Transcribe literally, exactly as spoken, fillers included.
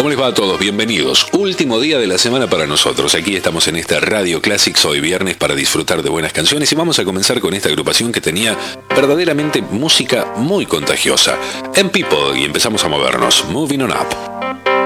¿Cómo les va a todos? Bienvenidos. Último día de la semana para nosotros. Aquí estamos en esta Radio Classics hoy viernes para disfrutar de buenas canciones y vamos a comenzar con esta agrupación que tenía verdaderamente música muy contagiosa. M People, y empezamos a movernos. Moving on Up.